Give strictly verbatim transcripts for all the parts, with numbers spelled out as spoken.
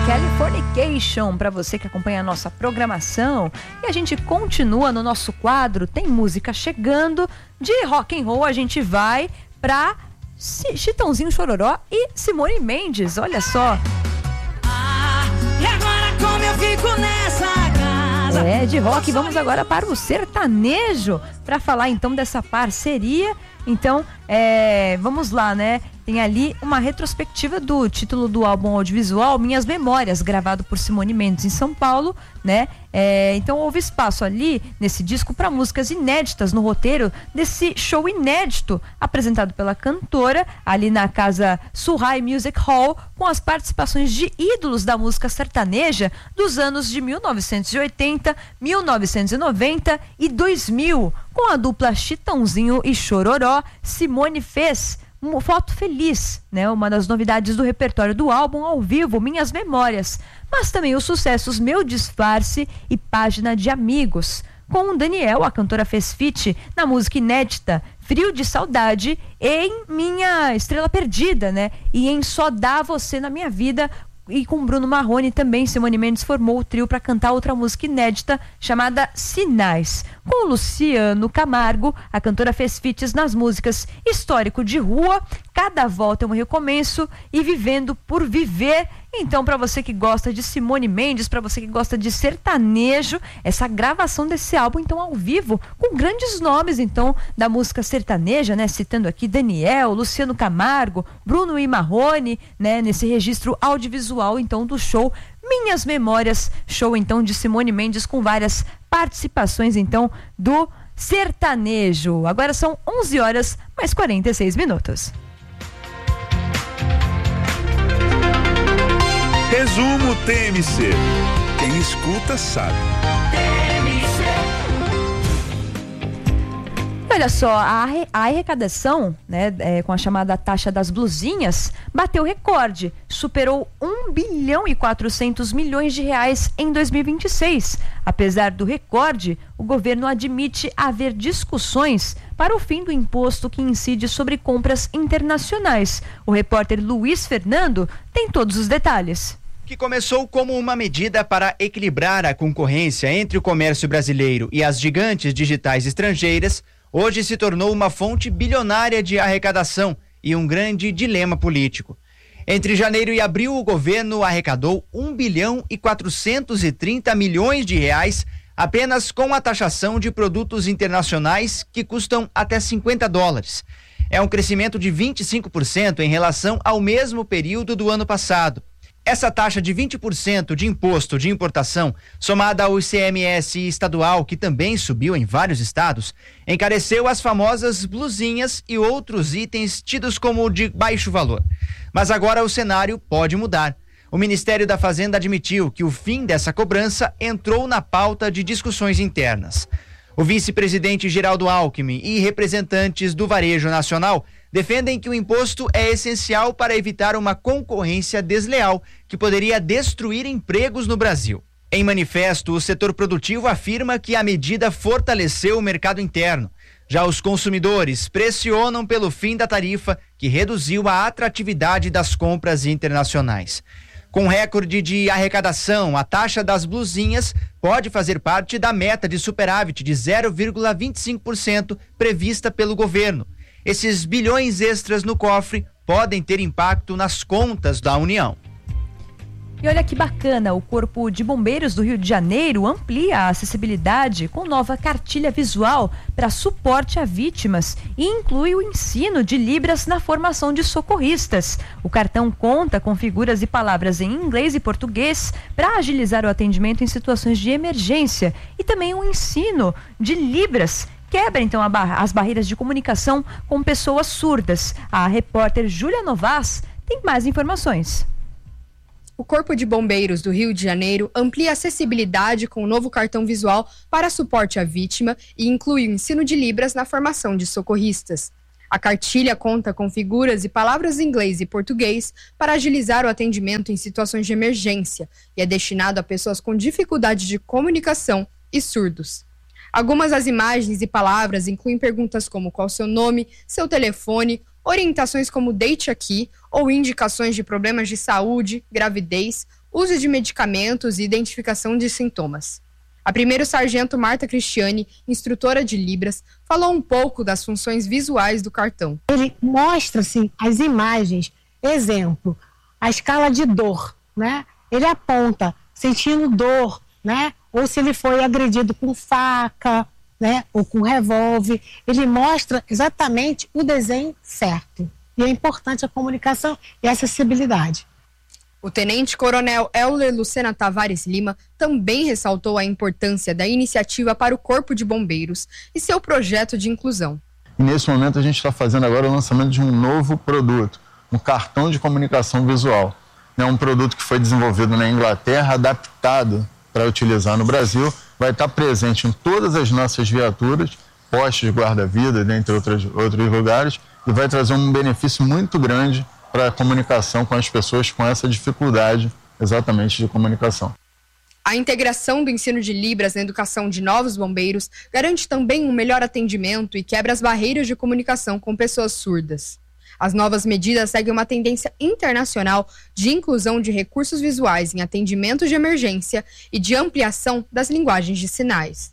Californication, para você que acompanha a nossa programação. E a gente continua no nosso quadro, tem música chegando. De rock and roll a gente vai pra Chitãozinho Chororó e Simone Mendes, olha só. Ah, e agora como eu fico nessa casa? É, de rock, vamos agora para o sertanejo, para falar então dessa parceria. Então, é, vamos lá, né? Tem ali uma retrospectiva do título do álbum audiovisual Minhas Memórias, gravado por Simone Mendes em São Paulo, né? É, então houve espaço ali nesse disco para músicas inéditas no roteiro desse show inédito apresentado pela cantora ali na casa Surrai Music Hall, com as participações de ídolos da música sertaneja dos anos de mil novecentos e oitenta, mil novecentos e noventa e dois mil. Com a dupla Chitãozinho e Chororó, Simone fez uma foto feliz, né? Uma das novidades do repertório do álbum ao vivo, Minhas Memórias, mas também os sucessos Meu Disfarce e Página de Amigos. Com o Daniel, a cantora fez feat na música inédita Frio de Saudade, em Minha Estrela Perdida, né? E em Só Dá Você na Minha Vida. E com Bruno Marrone também, Simone Mendes formou o trio para cantar outra música inédita chamada Sinais. Com Luciano Camargo, a cantora fez feats nas músicas Histórico de Rua, Cada Volta é um Recomeço e Vivendo por Viver. Então, para você que gosta de Simone Mendes, para você que gosta de sertanejo, essa gravação desse álbum, então, ao vivo, com grandes nomes, então, da música sertaneja, né? Citando aqui Daniel, Luciano Camargo, Bruno e Marrone, né? Nesse registro audiovisual, então, do show Minhas Memórias, show, então, de Simone Mendes, com várias participações, então, do sertanejo. Agora são onze horas mais quarenta e seis minutos. Resumo T M C. Quem escuta sabe. Olha só, a, arre, a arrecadação, né, é, com a chamada taxa das blusinhas, bateu recorde, superou um bilhão e quatrocentos milhões de reais em dois mil e vinte e seis. Apesar do recorde, o governo admite haver discussões para o fim do imposto que incide sobre compras internacionais. O repórter Luiz Fernando tem todos os detalhes. Que começou como uma medida para equilibrar a concorrência entre o comércio brasileiro e as gigantes digitais estrangeiras, hoje se tornou uma fonte bilionária de arrecadação e um grande dilema político. Entre janeiro e abril, o governo arrecadou um bilhão e quatrocentos e trinta milhões de reais apenas com a taxação de produtos internacionais que custam até cinquenta dólares. É um crescimento de vinte e cinco por cento em relação ao mesmo período do ano passado. Essa taxa de vinte por cento de imposto de importação, somada ao I C M S estadual, que também subiu em vários estados, encareceu as famosas blusinhas e outros itens tidos como de baixo valor. Mas agora o cenário pode mudar. O Ministério da Fazenda admitiu que o fim dessa cobrança entrou na pauta de discussões internas. O vice-presidente Geraldo Alckmin e representantes do Varejo Nacional defendem que o imposto é essencial para evitar uma concorrência desleal que poderia destruir empregos no Brasil. Em manifesto, o setor produtivo afirma que a medida fortaleceu o mercado interno. Já os consumidores pressionam pelo fim da tarifa, que reduziu a atratividade das compras internacionais. Com recorde de arrecadação, a taxa das blusinhas pode fazer parte da meta de superávit de zero vírgula vinte e cinco por cento prevista pelo governo. Esses bilhões extras no cofre podem ter impacto nas contas da União. E olha que bacana, o Corpo de Bombeiros do Rio de Janeiro amplia a acessibilidade com nova cartilha visual para suporte a vítimas e inclui o ensino de Libras na formação de socorristas. O cartão conta com figuras e palavras em inglês e português para agilizar o atendimento em situações de emergência e também o ensino de Libras. Quebra, então, a barra, as barreiras de comunicação com pessoas surdas. A repórter Júlia Novas tem mais informações. O Corpo de Bombeiros do Rio de Janeiro amplia a acessibilidade com o novo cartão visual para suporte à vítima e inclui o ensino de Libras na formação de socorristas. A cartilha conta com figuras e palavras em inglês e português para agilizar o atendimento em situações de emergência e é destinado a pessoas com dificuldade de comunicação e surdos. Algumas das imagens e palavras incluem perguntas como qual seu nome, seu telefone, orientações como deite aqui ou indicações de problemas de saúde, gravidez, uso de medicamentos e identificação de sintomas. A primeiro-sargento Marta Cristiani, instrutora de Libras, falou um pouco das funções visuais do cartão. Ele mostra, assim, as imagens, exemplo, a escala de dor, né? Ele aponta sentindo dor, né? Ou se ele foi agredido com faca, né? Ou com revólver. Ele mostra exatamente o desenho certo. E é importante a comunicação e a acessibilidade. O tenente-coronel Euler Lucena Tavares Lima também ressaltou a importância da iniciativa para o Corpo de Bombeiros e seu projeto de inclusão. E nesse momento a gente está fazendo agora o lançamento de um novo produto, um cartão de comunicação visual. É um produto que foi desenvolvido na Inglaterra, adaptado para utilizar no Brasil, vai estar presente em todas as nossas viaturas, postos de guarda-vida, dentre outros, outros lugares, e vai trazer um benefício muito grande para a comunicação com as pessoas com essa dificuldade exatamente de comunicação. A integração do ensino de Libras na educação de novos bombeiros garante também um melhor atendimento e quebra as barreiras de comunicação com pessoas surdas. As novas medidas seguem uma tendência internacional de inclusão de recursos visuais em atendimento de emergência e de ampliação das linguagens de sinais.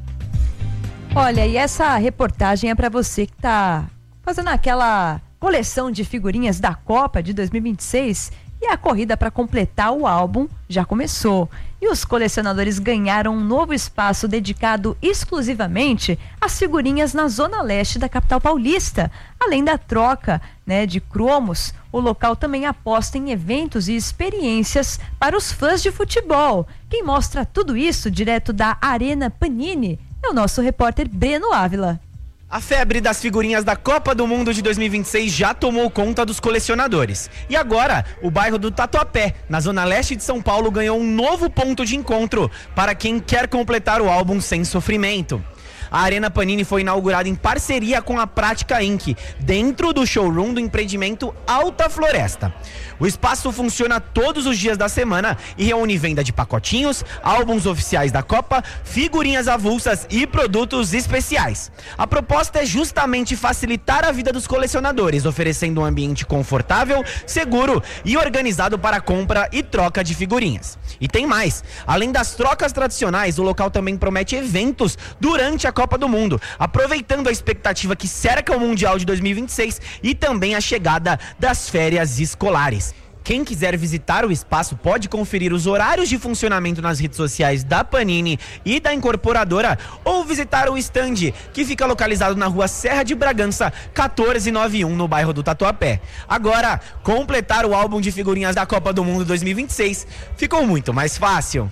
Olha, e essa reportagem é para você que está fazendo aquela coleção de figurinhas da Copa de dois mil e vinte e seis e a corrida para completar o álbum já começou. E os colecionadores ganharam um novo espaço dedicado exclusivamente às figurinhas na zona leste da capital paulista. Além da troca, né, de cromos, o local também aposta em eventos e experiências para os fãs de futebol. Quem mostra tudo isso direto da Arena Panini é o nosso repórter Breno Ávila. A febre das figurinhas da Copa do Mundo de dois mil e vinte e seis já tomou conta dos colecionadores. E agora, o bairro do Tatuapé, na zona leste de São Paulo, ganhou um novo ponto de encontro para quem quer completar o álbum sem sofrimento. A Arena Panini foi inaugurada em parceria com a Prática Incorporated, dentro do showroom do empreendimento Alta Floresta. O espaço funciona todos os dias da semana e reúne venda de pacotinhos, álbuns oficiais da Copa, figurinhas avulsas e produtos especiais. A proposta é justamente facilitar a vida dos colecionadores, oferecendo um ambiente confortável, seguro e organizado para compra e troca de figurinhas. E tem mais, além das trocas tradicionais, o local também promete eventos durante a Copa do Mundo, aproveitando a expectativa que cerca o Mundial de dois mil e vinte e seis e também a chegada das férias escolares. Quem quiser visitar o espaço pode conferir os horários de funcionamento nas redes sociais da Panini e da incorporadora ou visitar o stand, que fica localizado na rua Serra de Bragança, quatorze noventa e um, no bairro do Tatuapé. Agora, completar o álbum de figurinhas da Copa do Mundo dois mil e vinte e seis ficou muito mais fácil.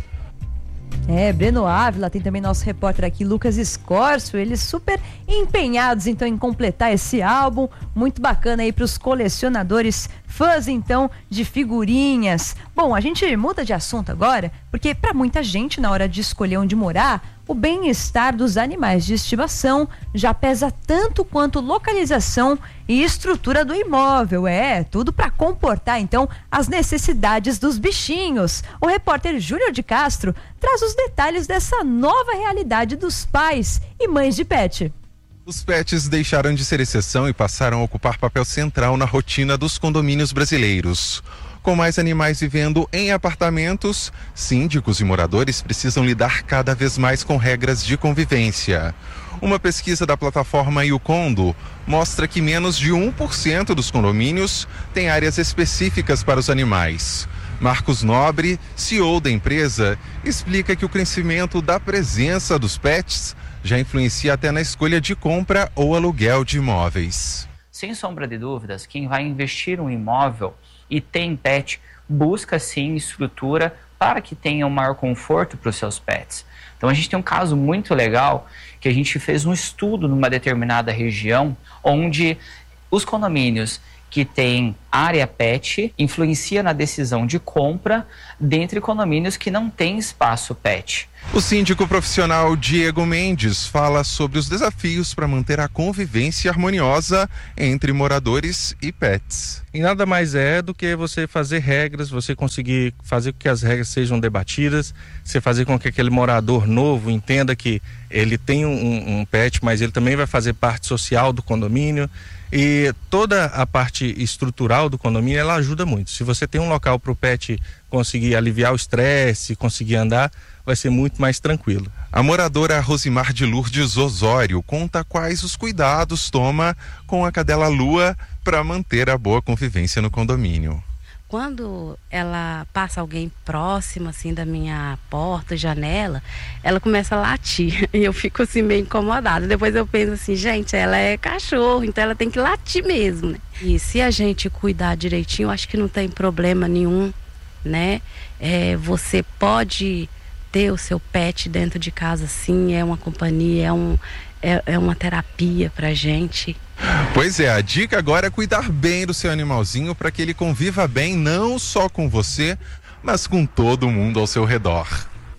É, Breno Ávila, tem também nosso repórter aqui, Lucas Escorcio, eles super empenhados então em completar esse álbum, muito bacana aí para os colecionadores, fãs então de figurinhas. Bom, a gente muda de assunto agora, porque para muita gente na hora de escolher onde morar, o bem-estar dos animais de estimação já pesa tanto quanto localização e estrutura do imóvel. É, tudo para comportar então as necessidades dos bichinhos. O repórter Júnior de Castro traz os detalhes dessa nova realidade dos pais e mães de pet. Os pets deixaram de ser exceção e passaram a ocupar papel central na rotina dos condomínios brasileiros. Com mais animais vivendo em apartamentos, síndicos e moradores precisam lidar cada vez mais com regras de convivência. Uma pesquisa da plataforma Yukondo mostra que menos de um por cento dos condomínios têm áreas específicas para os animais. Marcos Nobre, C E O da empresa, explica que o crescimento da presença dos pets já influencia até na escolha de compra ou aluguel de imóveis. Sem sombra de dúvidas, quem vai investir um imóvel e tem pet, busca sim estrutura para que tenha um maior conforto para os seus pets. Então a gente tem um caso muito legal que a gente fez um estudo numa determinada região onde os condomínios que tem área pet influencia na decisão de compra dentre condomínios que não têm espaço pet. O síndico profissional Diego Mendes fala sobre os desafios para manter a convivência harmoniosa entre moradores e pets. E nada mais é do que você fazer regras, você conseguir fazer com que as regras sejam debatidas, você fazer com que aquele morador novo entenda que ele tem um, um pet, mas ele também vai fazer parte social do condomínio. E toda a parte estrutural legal do condomínio, ela ajuda muito. Se você tem um local para o pet conseguir aliviar o estresse, conseguir andar, vai ser muito mais tranquilo. A moradora Rosimar de Lourdes Osório conta quais os cuidados toma com a cadela Lua para manter a boa convivência no condomínio. Quando ela passa alguém próximo assim da minha porta, janela, ela começa a latir e eu fico assim meio incomodada. Depois eu penso assim, gente, ela é cachorro, então ela tem que latir mesmo, né? E se a gente cuidar direitinho, eu acho que não tem problema nenhum, né? É, você pode ter o seu pet dentro de casa, sim, é uma companhia, é, um, é, é uma terapia pra gente. Pois é, a dica agora é cuidar bem do seu animalzinho para que ele conviva bem não só com você, mas com todo mundo ao seu redor.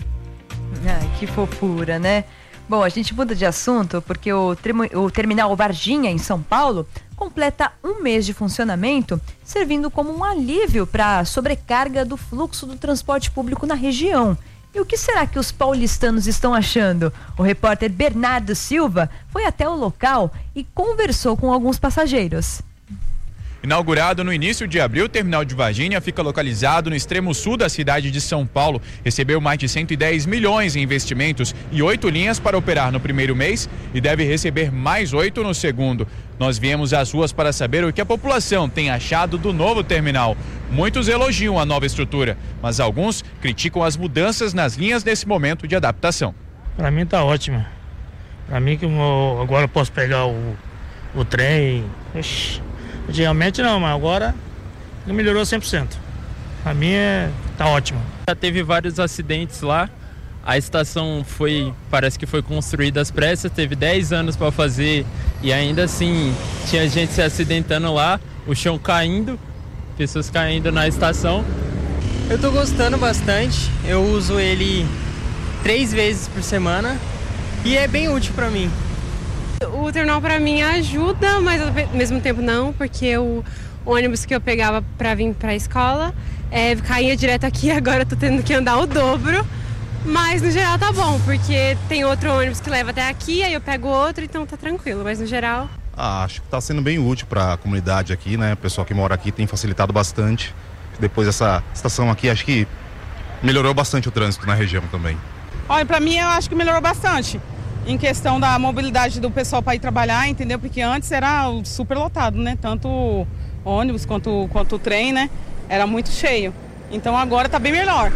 Ai, que fofura, né? Bom, a gente muda de assunto porque o, o terminal Varginha, em São Paulo, completa um mês de funcionamento, servindo como um alívio para a sobrecarga do fluxo do transporte público na região. E o que será que os paulistanos estão achando? O repórter Bernardo Silva foi até o local e conversou com alguns passageiros. Inaugurado no início de abril, o terminal de Varginha fica localizado no extremo sul da cidade de São Paulo. Recebeu mais de cento e dez milhões em investimentos e oito linhas para operar no primeiro mês e deve receber mais oito no segundo. Nós viemos às ruas para saber o que a população tem achado do novo terminal. Muitos elogiam a nova estrutura, mas alguns criticam as mudanças nas linhas nesse momento de adaptação. Para mim tá ótimo. Para mim que eu agora posso pegar o, o trem. Ixi. Antigamente não, mas agora melhorou cem por cento. A minha tá ótima. Já teve vários acidentes lá. A estação foi, parece que foi construída às pressas, teve dez anos para fazer e ainda assim tinha gente se acidentando lá, o chão caindo, pessoas caindo na estação. Eu tô gostando bastante, eu uso ele três vezes por semana e é bem útil para mim. O terminal para mim ajuda, mas ao mesmo tempo não, porque o ônibus que eu pegava para vir para a escola é, caía direto aqui, agora eu tô tendo que andar o dobro, mas no geral tá bom, porque tem outro ônibus que leva até aqui, aí eu pego outro, então tá tranquilo, mas no geral... Ah, acho que tá sendo bem útil para a comunidade aqui, né? O pessoal que mora aqui tem facilitado bastante. Depois dessa estação aqui, acho que melhorou bastante o trânsito na região também. Olha, para mim eu acho que melhorou bastante. Em questão da mobilidade do pessoal para ir trabalhar, entendeu? Porque antes era super lotado, né? Tanto o ônibus quanto, quanto o trem, né? Era muito cheio. Então agora tá bem melhor.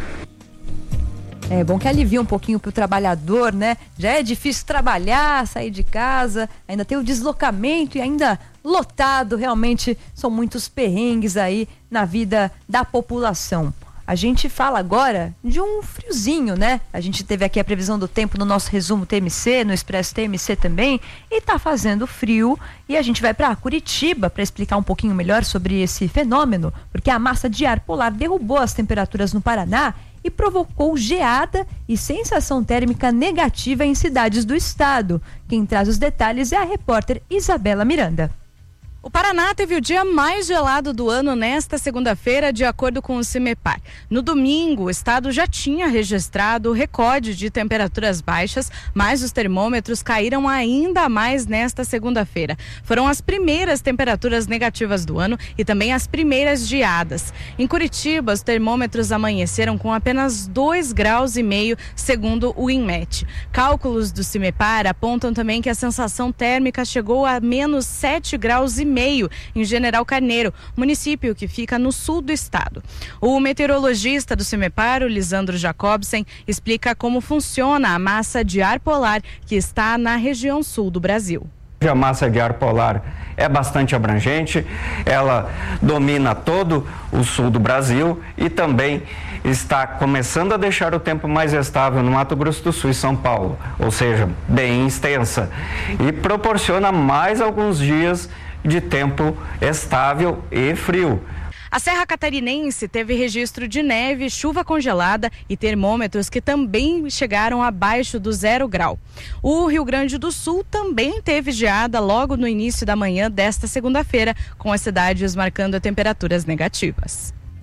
É bom que alivia um pouquinho pro trabalhador, né? Já é difícil trabalhar, sair de casa, ainda tem o deslocamento e ainda lotado. Realmente são muitos perrengues aí na vida da população. A gente fala agora de um friozinho, né? A gente teve aqui a previsão do tempo no nosso resumo T M C, no Expresso T M C também, e tá fazendo frio. E a gente vai para Curitiba para explicar um pouquinho melhor sobre esse fenômeno, porque a massa de ar polar derrubou as temperaturas no Paraná e provocou geada e sensação térmica negativa em cidades do estado. Quem traz os detalhes é a repórter Isabela Miranda. O Paraná teve o dia mais gelado do ano nesta segunda-feira, de acordo com o CIMEPAR. No domingo, o estado já tinha registrado o recorde de temperaturas baixas, mas os termômetros caíram ainda mais nesta segunda-feira. Foram as primeiras temperaturas negativas do ano e também as primeiras geadas. Em Curitiba, os termômetros amanheceram com apenas dois graus e meio, segundo o INMET. Cálculos do CIMEPAR apontam também que a sensação térmica chegou a menos sete graus e meio em General Carneiro, município que fica no sul do estado. O meteorologista do CIMEPAR, o Lisandro Jacobsen, explica como funciona a massa de ar polar que está na região sul do Brasil. A massa de ar polar é bastante abrangente, ela domina todo o sul do Brasil e também está começando a deixar o tempo mais estável no Mato Grosso do Sul e São Paulo, ou seja, bem extensa, e proporciona mais alguns dias de tempo estável e frio. A Serra Catarinense teve registro de neve, chuva congelada e termômetros que também chegaram abaixo do zero grau. O Rio Grande do Sul também teve geada logo no início da manhã desta segunda-feira, com as cidades marcando temperaturas negativas.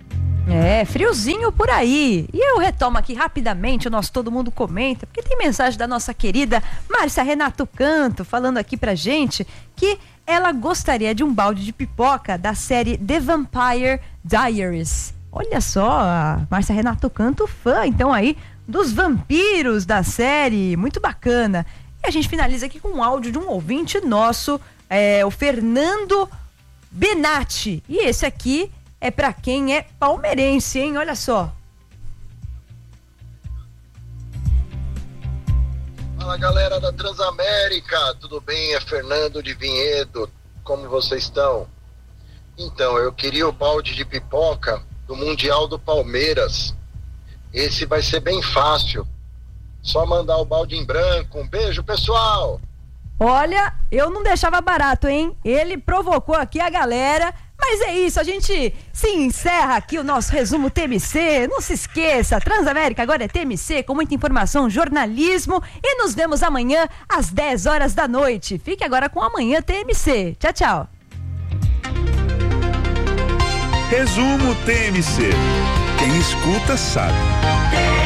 É, friozinho por aí. E eu retomo aqui rapidamente o nosso Todo Mundo Comenta, porque tem mensagem da nossa querida Márcia Renato Canto falando aqui pra gente que ela gostaria de um balde de pipoca da série The Vampire Diaries. Olha só, a Márcia Renato Canto, fã então aí dos vampiros da série, muito bacana. E a gente finaliza aqui com um áudio de um ouvinte nosso, é, o Fernando Benatti. E esse aqui é pra quem é palmeirense, hein? Olha só. Fala, galera da Transamérica, tudo bem? É Fernando de Vinhedo, como vocês estão? Então, eu queria o balde de pipoca do Mundial do Palmeiras. Esse vai ser bem fácil, só mandar o balde em branco. Um beijo, pessoal! Olha, eu não deixava barato, hein? Ele provocou aqui a galera. Mas é isso, a gente se encerra aqui o nosso resumo T M C. Não se esqueça, Transamérica agora é T M C, com muita informação, jornalismo. E nos vemos amanhã às dez horas da noite. Fique agora com Amanhã T M C. Tchau, tchau. Resumo T M C. Quem escuta sabe.